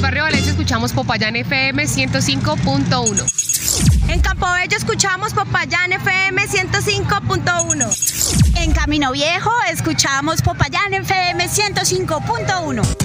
Barrio Valencia escuchamos Popayán FM 105.1. En Campobello escuchamos Popayán FM 105.1. En Camino Viejo escuchamos Popayán FM 105.1.